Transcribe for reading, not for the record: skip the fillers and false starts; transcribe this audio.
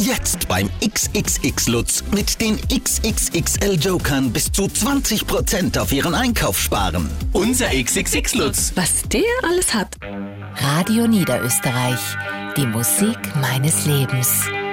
Jetzt beim XXX-Lutz mit den XXXL-Jokern bis zu 20% auf Ihren Einkauf sparen. Unser XXX-Lutz. Was der alles hat. Radio Niederösterreich. Die Musik meines Lebens.